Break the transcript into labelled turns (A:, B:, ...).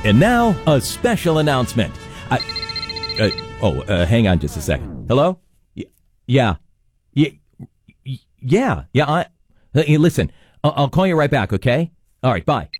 A: And now, a special announcement. Hang on just a second. Hello? Yeah. Hey, listen, I'll call you right back, okay? All right, bye.